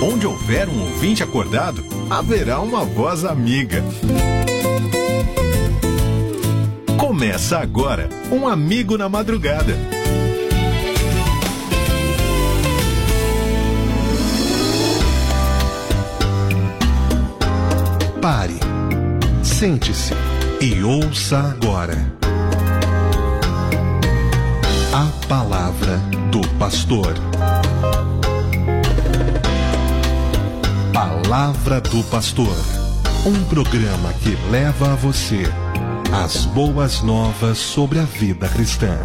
Onde houver um ouvinte acordado, haverá uma voz amiga. Começa agora um Amigo na Madrugada. Pare, sente-se e ouça agora a palavra do pastor. Palavra do Pastor, um programa que leva a você as boas novas sobre a vida cristã.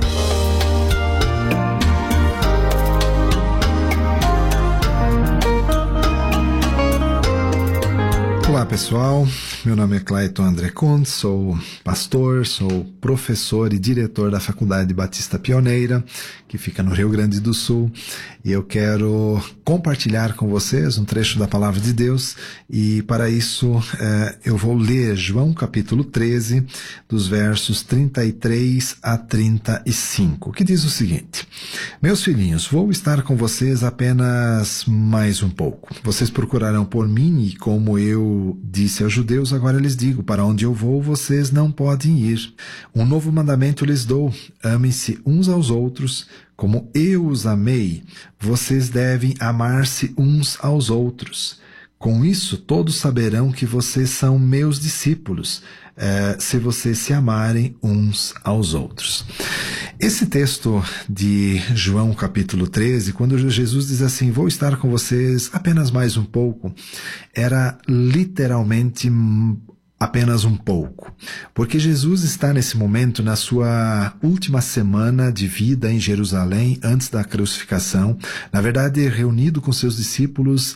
Olá pessoal, meu nome é Clayton André Kuntz, sou pastor, sou professor e diretor da Faculdade Batista Pioneira, que fica no Rio Grande do Sul, e eu quero compartilhar com vocês um trecho da Palavra de Deus, e para isso eu vou ler João capítulo 13, dos versos 33 a 35, que diz o seguinte: Meus filhinhos, vou estar com vocês apenas mais um pouco. Vocês procurarão por mim, e como eu disse aos judeus, agora lhes digo, para onde eu vou, vocês não podem ir. Um novo mandamento lhes dou: amem-se uns aos outros, como eu os amei. Vocês devem amar-se uns aos outros. Com isso, todos saberão que vocês são meus discípulos, se vocês se amarem uns aos outros. Esse texto de João capítulo 13, quando Jesus diz assim, vou estar com vocês apenas mais um pouco, era literalmente apenas um pouco. Porque Jesus está nesse momento na sua última semana de vida em Jerusalém, antes da crucificação, na verdade reunido com seus discípulos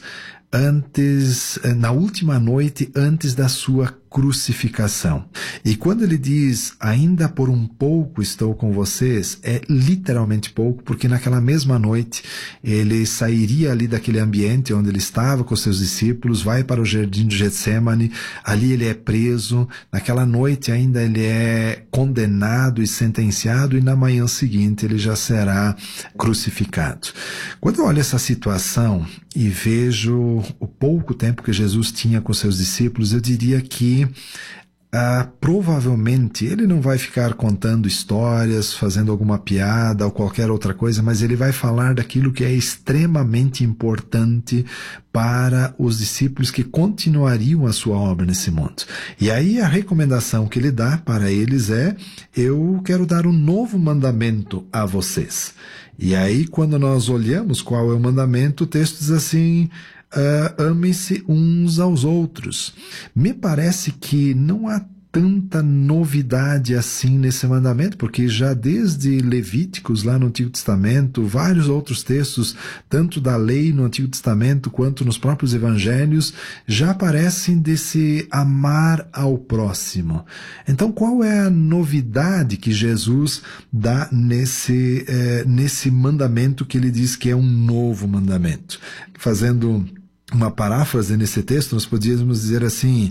na última noite antes da sua crucificação. E quando ele diz, ainda por um pouco estou com vocês, é literalmente pouco, porque naquela mesma noite ele sairia ali daquele ambiente onde ele estava com seus discípulos, vai para o jardim de Getsêmani, ali ele é preso, naquela noite ainda ele é condenado e sentenciado, e na manhã seguinte ele já será crucificado. Quando eu olho essa situação e vejo o pouco tempo que Jesus tinha com seus discípulos, eu diria que provavelmente ele não vai ficar contando histórias, fazendo alguma piada ou qualquer outra coisa, mas ele vai falar daquilo que é extremamente importante para os discípulos que continuariam a sua obra nesse mundo. E aí a recomendação que ele dá para eles é: eu quero dar um novo mandamento a vocês. E aí quando nós olhamos qual é o mandamento, o texto diz assim: amem-se uns aos outros. Me parece que não há tanta novidade assim nesse mandamento, porque já desde Levíticos, lá no Antigo Testamento, vários outros textos, tanto da lei no Antigo Testamento quanto nos próprios evangelhos, já aparecem desse amar ao próximo. Então, qual é a novidade que Jesus dá nesse mandamento que ele diz que é um novo mandamento? Fazendo uma paráfrase nesse texto, nós podíamos dizer assim,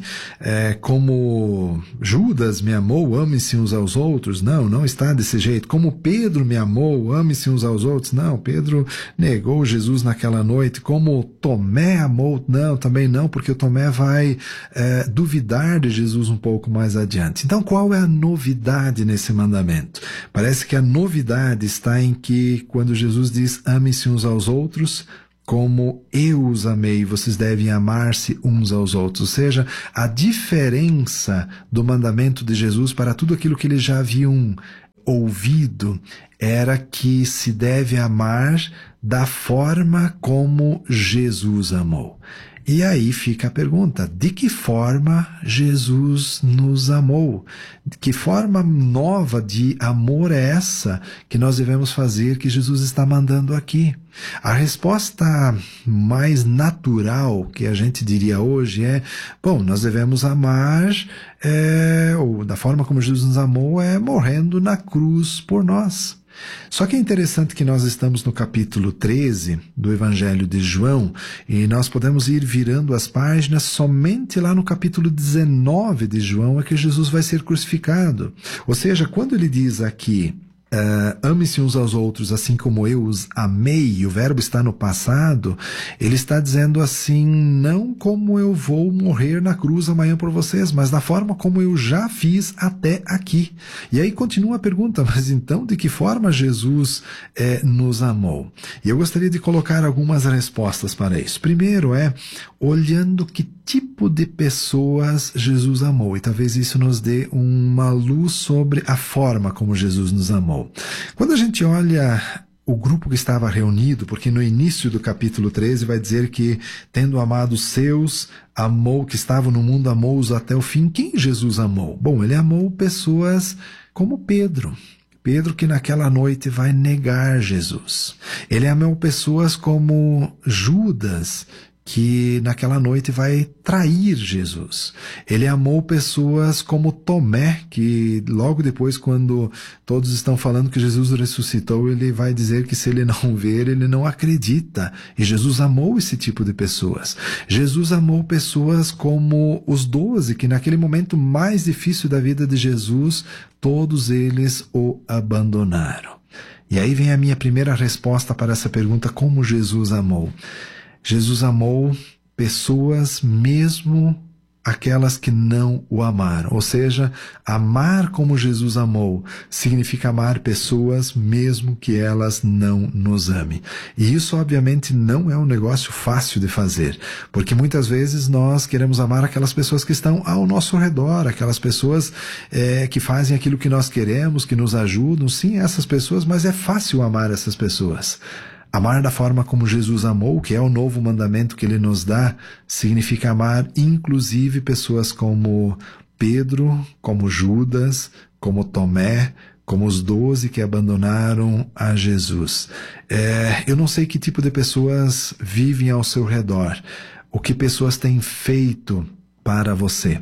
como Judas me amou, ame-se uns aos outros. Não está desse jeito. Como Pedro me amou, ame-se uns aos outros. Não, Pedro negou Jesus naquela noite. Como Tomé amou, não, também não, porque o Tomé vai duvidar de Jesus um pouco mais adiante. Então, qual é a novidade nesse mandamento? Parece que a novidade está em que, quando Jesus diz, ame-se uns aos outros, como eu os amei, vocês devem amar-se uns aos outros. Ou seja, a diferença do mandamento de Jesus para tudo aquilo que eles já haviam ouvido era que se deve amar da forma como Jesus amou. E aí fica a pergunta, de que forma Jesus nos amou? De que forma nova de amor é essa que nós devemos fazer, que Jesus está mandando aqui? A resposta mais natural que a gente diria hoje é, nós devemos amar, ou da forma como Jesus nos amou, morrendo na cruz por nós. Só que é interessante que nós estamos no capítulo 13 do Evangelho de João e nós podemos ir virando as páginas somente lá no capítulo 19 de João é que Jesus vai ser crucificado. Ou seja, quando ele diz aqui ame-se uns aos outros assim como eu os amei, e o verbo está no passado, ele está dizendo assim, não como eu vou morrer na cruz amanhã por vocês, mas da forma como eu já fiz até aqui. E aí continua a pergunta, mas então de que forma Jesus nos amou? E eu gostaria de colocar algumas respostas para isso. Primeiro olhando que tipo de pessoas Jesus amou, e talvez isso nos dê uma luz sobre a forma como Jesus nos amou. Quando a gente olha o grupo que estava reunido, porque no início do capítulo 13 vai dizer que, tendo amado os seus, amou que estavam no mundo, amou-os até o fim. Quem Jesus amou? Bom, ele amou pessoas como Pedro. Pedro que naquela noite vai negar Jesus. Ele amou pessoas como Judas, que naquela noite vai trair Jesus. Ele amou pessoas como Tomé, que logo depois, quando todos estão falando que Jesus ressuscitou, ele vai dizer que se ele não ver, ele não acredita. E Jesus amou esse tipo de pessoas. Jesus amou pessoas como os 12, que naquele momento mais difícil da vida de Jesus, todos eles o abandonaram. E aí vem a minha primeira resposta para essa pergunta, como Jesus amou? Jesus amou pessoas, mesmo aquelas que não o amaram. Ou seja, amar como Jesus amou significa amar pessoas, mesmo que elas não nos amem. E isso, obviamente, não é um negócio fácil de fazer, porque muitas vezes nós queremos amar aquelas pessoas que estão ao nosso redor, aquelas pessoas que fazem aquilo que nós queremos, que nos ajudam. Sim, essas pessoas, mas é fácil amar essas pessoas. Amar da forma como Jesus amou, que é o novo mandamento que ele nos dá, significa amar inclusive pessoas como Pedro, como Judas, como Tomé, como os 12 que abandonaram a Jesus. Eu não sei que tipo de pessoas vivem ao seu redor, o que pessoas têm feito para você,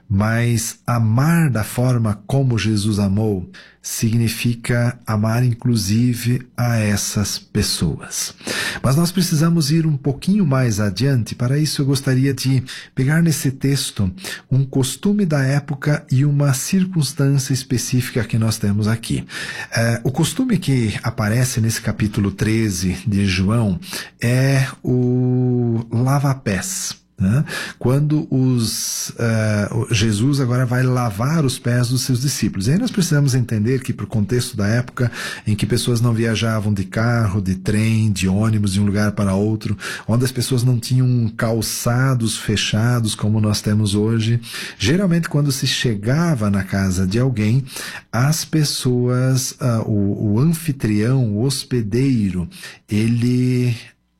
mas amar da forma como Jesus amou significa amar inclusive a essas pessoas. Mas nós precisamos ir um pouquinho mais adiante. Para isso eu gostaria de pegar nesse texto um costume da época e uma circunstância específica que nós temos aqui. O costume que aparece nesse capítulo 13 de João é o lava-pés. Quando Jesus agora vai lavar os pés dos seus discípulos. E aí nós precisamos entender que, para o contexto da época em que pessoas não viajavam de carro, de trem, de ônibus, de um lugar para outro, onde as pessoas não tinham calçados fechados como nós temos hoje, geralmente quando se chegava na casa de alguém, as pessoas, o anfitrião, o hospedeiro, ele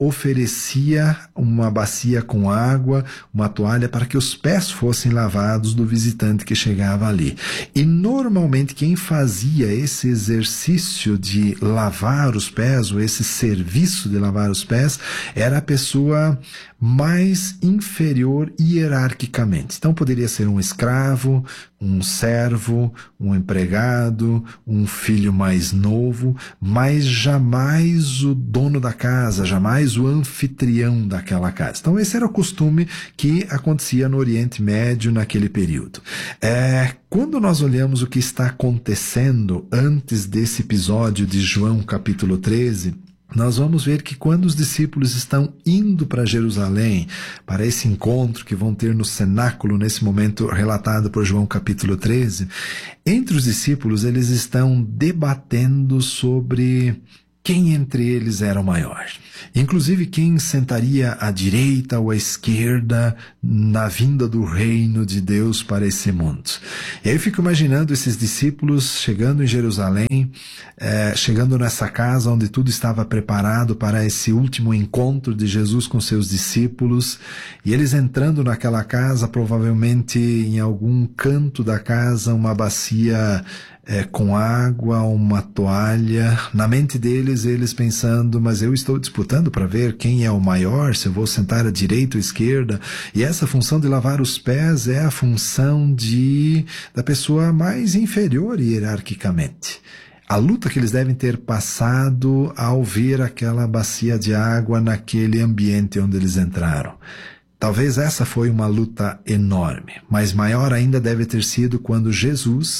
oferecia uma bacia com água, uma toalha para que os pés fossem lavados do visitante que chegava ali. E normalmente quem fazia esse exercício de lavar os pés, ou esse serviço de lavar os pés, era a pessoa mais inferior hierarquicamente. Então poderia ser um escravo, um servo, um empregado, um filho mais novo, mas jamais o dono da casa, jamais o anfitrião daquela casa. Então esse era o costume que acontecia no Oriente Médio naquele período. Quando nós olhamos o que está acontecendo antes desse episódio de João capítulo 13, nós vamos ver que quando os discípulos estão indo para Jerusalém, para esse encontro que vão ter no cenáculo, nesse momento relatado por João capítulo 13, entre os discípulos eles estão debatendo sobre quem entre eles era o maior. Inclusive quem sentaria à direita ou à esquerda na vinda do reino de Deus para esse mundo. E aí eu fico imaginando esses discípulos chegando em Jerusalém, chegando nessa casa onde tudo estava preparado para esse último encontro de Jesus com seus discípulos, e eles entrando naquela casa, provavelmente em algum canto da casa, uma bacia com água, uma toalha. Na mente deles, eles pensando, mas eu estou disputando para ver quem é o maior, se eu vou sentar à direita ou à esquerda. E essa função de lavar os pés é a função da pessoa mais inferior hierarquicamente. A luta que eles devem ter passado ao ver aquela bacia de água naquele ambiente onde eles entraram. Talvez essa foi uma luta enorme, mas maior ainda deve ter sido quando Jesus,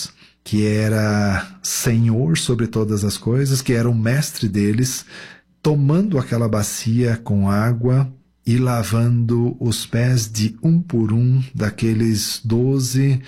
que era Senhor sobre todas as coisas, que era o mestre deles, tomando aquela bacia com água e lavando os pés de um por um daqueles 12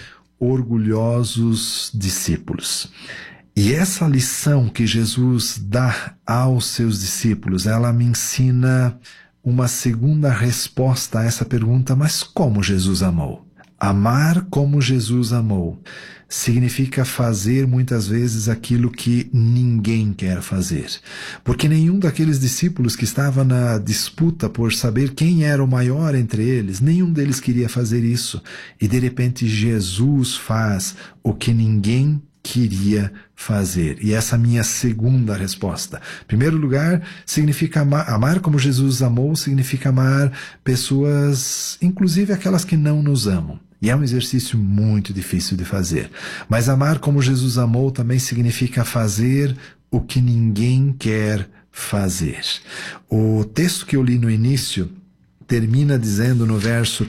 orgulhosos discípulos. E essa lição que Jesus dá aos seus discípulos, ela me ensina uma segunda resposta a essa pergunta: mas como Jesus amou? Amar como Jesus amou significa fazer muitas vezes aquilo que ninguém quer fazer. Porque nenhum daqueles discípulos que estava na disputa por saber quem era o maior entre eles, nenhum deles queria fazer isso. E de repente Jesus faz o que ninguém queria fazer. E essa é a minha segunda resposta. Em primeiro lugar, significa amar como Jesus amou, significa amar pessoas, inclusive aquelas que não nos amam. E é um exercício muito difícil de fazer. Mas amar como Jesus amou também significa fazer o que ninguém quer fazer. O texto que eu li no início termina dizendo no verso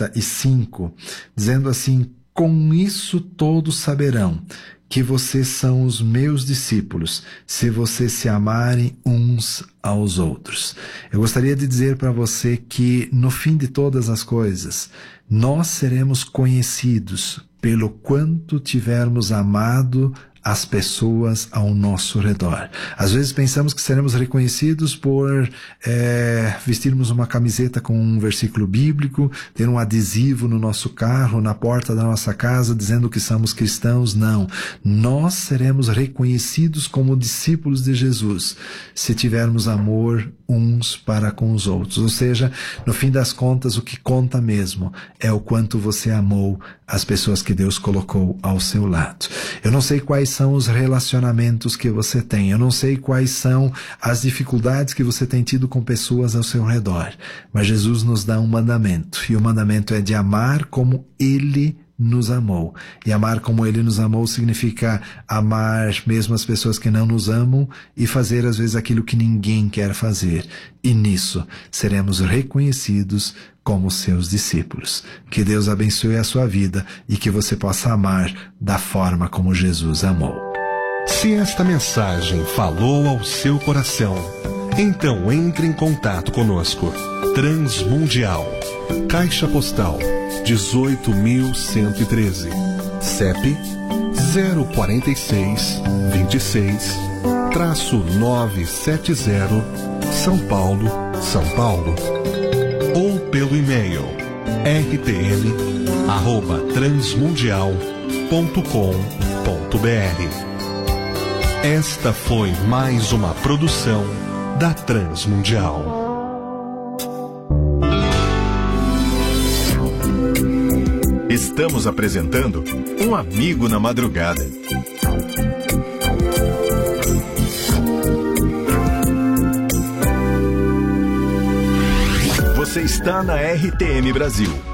35, dizendo assim: com isso todos saberão que vocês são os meus discípulos, se vocês se amarem uns aos outros. Eu gostaria de dizer para você que, no fim de todas as coisas, nós seremos conhecidos pelo quanto tivermos amado as pessoas ao nosso redor. Às vezes pensamos que seremos reconhecidos por vestirmos uma camiseta com um versículo bíblico, ter um adesivo no nosso carro, na porta da nossa casa, dizendo que somos cristãos. Não. Nós seremos reconhecidos como discípulos de Jesus se tivermos amor uns para com os outros. Ou seja, no fim das contas, o que conta mesmo é o quanto você amou as pessoas que Deus colocou ao seu lado. Eu não sei quais são os relacionamentos que você tem, eu não sei quais são as dificuldades que você tem tido com pessoas ao seu redor, mas Jesus nos dá um mandamento, e o mandamento é de amar como Ele nos amou. E amar como Ele nos amou significa amar mesmo as pessoas que não nos amam e fazer às vezes aquilo que ninguém quer fazer. E nisso seremos reconhecidos como seus discípulos. Que Deus abençoe a sua vida e que você possa amar da forma como Jesus amou. Se esta mensagem falou ao seu coração, então entre em contato conosco. Transmundial, Caixa Postal 18.113, CEP 04626-970, São Paulo, São Paulo. Ou pelo e-mail rtm@transmundial.com.br. Esta foi mais uma produção da Transmundial. Estamos apresentando Um Amigo na Madrugada. Você está na RTM Brasil.